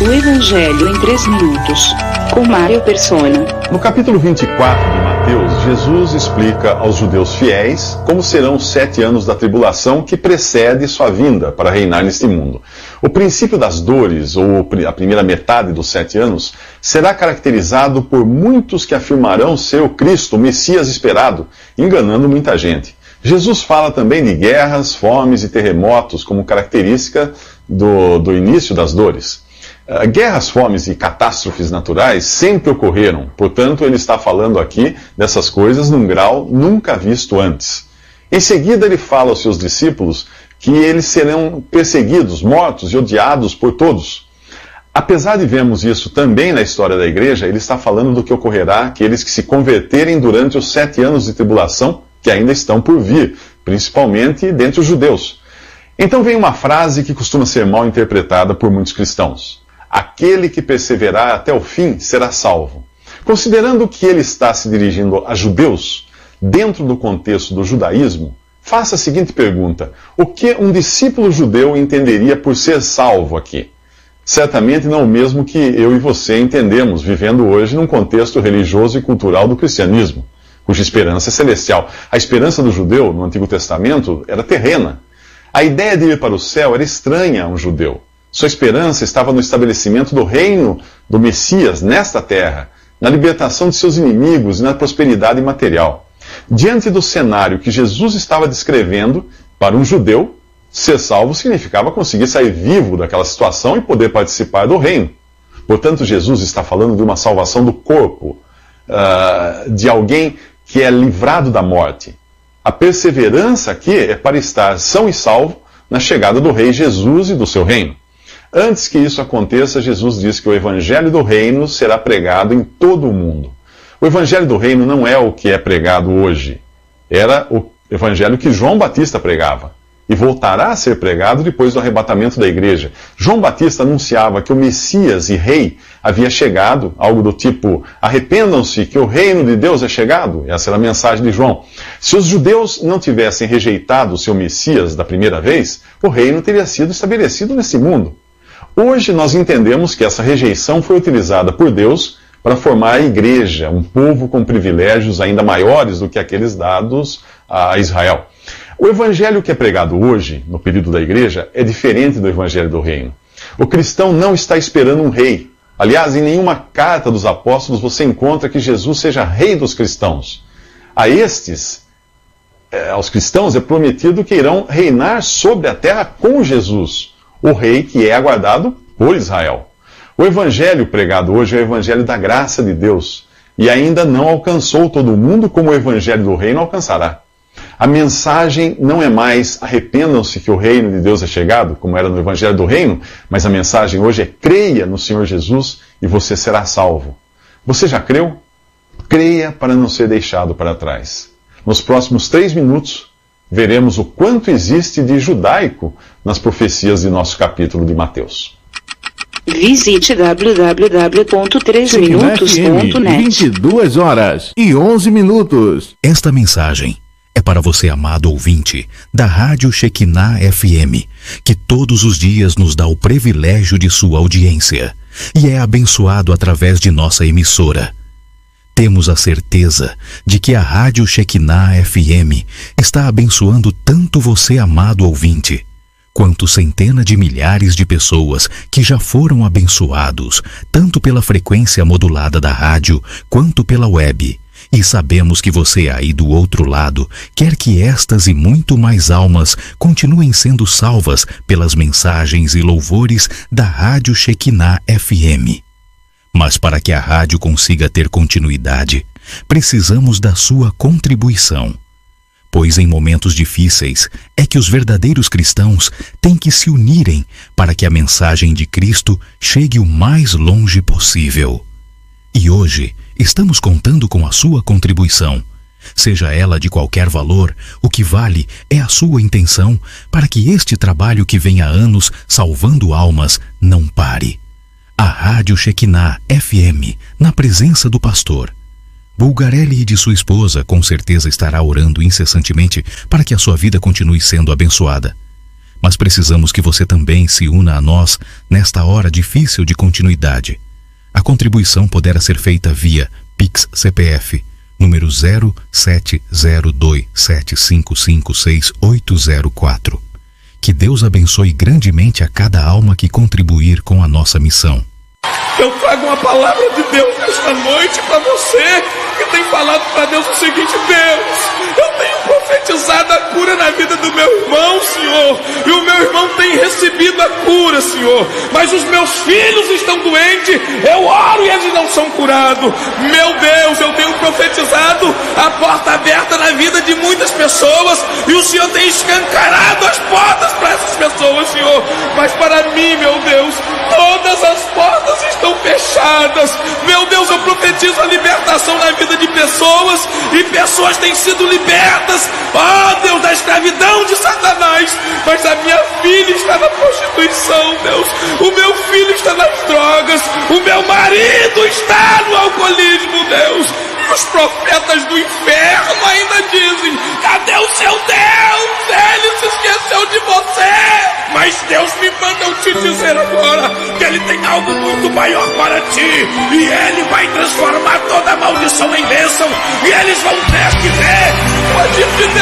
O Evangelho em 3 minutos, com Mário Persona. No capítulo 24 de Mateus, Jesus explica aos judeus fiéis como serão os 7 anos da tribulação que precede sua vinda para reinar neste mundo. O princípio das dores, ou a primeira metade dos 7 anos, será caracterizado por muitos que afirmarão ser o Cristo, o Messias esperado, enganando muita gente. Jesus fala também de guerras, fomes e terremotos como característica do início das dores. Guerras, fomes e catástrofes naturais sempre ocorreram, portanto ele está falando aqui dessas coisas num grau nunca visto antes. Em seguida ele fala aos seus discípulos que eles serão perseguidos, mortos e odiados por todos. Apesar de vermos isso também na história da igreja, ele está falando do que ocorrerá àqueles que se converterem durante os 7 anos de tribulação que ainda estão por vir, principalmente dentre os judeus. Então vem uma frase que costuma ser mal interpretada por muitos cristãos. Aquele que perseverar até o fim será salvo. Considerando que ele está se dirigindo a judeus, dentro do contexto do judaísmo, faça a seguinte pergunta: o que um discípulo judeu entenderia por ser salvo aqui? Certamente não o mesmo que eu e você entendemos, vivendo hoje num contexto religioso e cultural do cristianismo, cuja esperança é celestial. A esperança do judeu, no Antigo Testamento, era terrena. A ideia de ir para o céu era estranha a um judeu. Sua esperança estava no estabelecimento do reino do Messias nesta terra, na libertação de seus inimigos e na prosperidade material. Diante do cenário que Jesus estava descrevendo, para um judeu, ser salvo significava conseguir sair vivo daquela situação e poder participar do reino. Portanto, Jesus está falando de uma salvação do corpo, de alguém que é livrado da morte. A perseverança aqui é para estar são e salvo na chegada do Rei Jesus e do seu reino. Antes que isso aconteça, Jesus diz que o Evangelho do Reino será pregado em todo o mundo. O Evangelho do Reino não é o que é pregado hoje. Era o Evangelho que João Batista pregava. E voltará a ser pregado depois do arrebatamento da igreja. João Batista anunciava que o Messias e Rei havia chegado, algo do tipo: arrependam-se que o reino de Deus é chegado. Essa era a mensagem de João. Se os judeus não tivessem rejeitado o seu Messias da primeira vez, o reino teria sido estabelecido nesse mundo. Hoje nós entendemos que essa rejeição foi utilizada por Deus para formar a igreja, um povo com privilégios ainda maiores do que aqueles dados a Israel. O evangelho que é pregado hoje, no período da igreja, é diferente do evangelho do reino. O cristão não está esperando um rei. Aliás, em nenhuma carta dos apóstolos você encontra que Jesus seja rei dos cristãos. Aos cristãos é prometido que irão reinar sobre a terra com Jesus, o rei que é aguardado por Israel. O evangelho pregado hoje é o evangelho da graça de Deus, e ainda não alcançou todo mundo como o evangelho do reino alcançará. A mensagem não é mais arrependam-se que o reino de Deus é chegado, como era no evangelho do reino, mas a mensagem hoje é creia no Senhor Jesus e você será salvo. Você já creu? Creia para não ser deixado para trás. Nos próximos 3 minutos, veremos o quanto existe de judaico nas profecias de nosso capítulo de Mateus. Visite www.3minutos.net. 22 horas e 11 minutos. Esta mensagem é para você, amado ouvinte da Rádio Shekinah FM, que todos os dias nos dá o privilégio de sua audiência e é abençoado através de nossa emissora. Temos a certeza de que a Rádio Shekinah FM está abençoando tanto você, amado ouvinte, quanto centenas de milhares de pessoas que já foram abençoados, tanto pela frequência modulada da rádio, quanto pela web. E sabemos que você aí do outro lado quer que estas e muito mais almas continuem sendo salvas pelas mensagens e louvores da Rádio Shekinah FM. Mas para que a rádio consiga ter continuidade, precisamos da sua contribuição. Pois em momentos difíceis é que os verdadeiros cristãos têm que se unirem para que a mensagem de Cristo chegue o mais longe possível. E hoje estamos contando com a sua contribuição. Seja ela de qualquer valor, o que vale é a sua intenção para que este trabalho que vem há anos salvando almas não pare. A Rádio Shekinah FM, na presença do pastor Bulgarelli e de sua esposa, com certeza estará orando incessantemente para que a sua vida continue sendo abençoada. mas precisamos que você também se una a nós nesta hora difícil de continuidade. A contribuição poderá ser feita via Pix CPF, número 070275568804. Que Deus abençoe grandemente a cada alma que contribuir com a nossa missão. Eu trago uma palavra de Deus nesta noite para você que tem falado para Deus o seguinte: Deus, eu tenho profetizado a cura na vida do meu irmão, Senhor, e o meu irmão tem recebido a cura, Senhor, mas os meus filhos estão doentes, eu oro e eles não são curados. Meu Deus, eu tenho profetizado a porta aberta na vida de muitas pessoas e o Senhor tem escancarado as portas para essas pessoas, Senhor, mas para mim, meu Deus, todas as portas estão fechadas. Meu Deus, eu profetizo a libertação na vida de pessoas e pessoas têm sido libertas, ó Deus, da escravidão de Satanás, mas a minha filha está na prostituição, Deus, o meu filho está nas drogas, o meu marido está no alcoolismo, Deus. Os profetas do inferno ainda dizem: cadê o seu Deus? Ele se esqueceu de você. Mas Deus me manda eu te dizer agora que Ele tem algo muito maior para ti, e Ele vai transformar toda maldição em bênção, e eles vão ter que ver o agir de Deus.